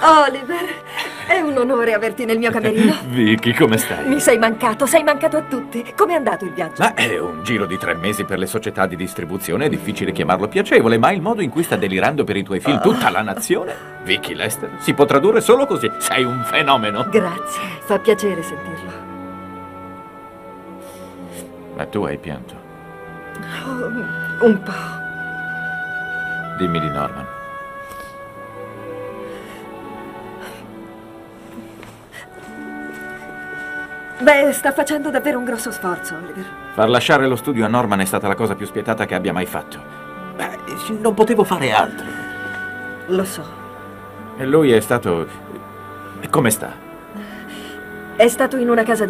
Oliver, è un onore averti nel mio camerino. Vicky, come stai? Mi sei mancato a tutti. Com'è andato il viaggio? Ma è un giro di 3 mesi per le società di distribuzione, è difficile chiamarlo piacevole, ma il modo in cui sta delirando per i tuoi film tutta la nazione, Vicky Lester, si può tradurre solo così. Sei un fenomeno. Grazie, fa piacere sentirlo. Ma tu hai pianto. Oh, un po'. Dimmi di Norman. Beh, sta facendo davvero un grosso sforzo, Oliver. Far lasciare lo studio a Norman è stata la cosa più spietata che abbia mai fatto. Beh, non potevo fare altro. Lo so. E lui è stato... Come sta? È stato in una casa di